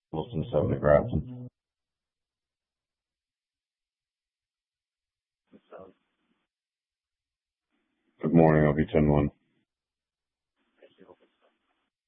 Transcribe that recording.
Wilson 7 at Grafton. Good morning. I'll be 10-1.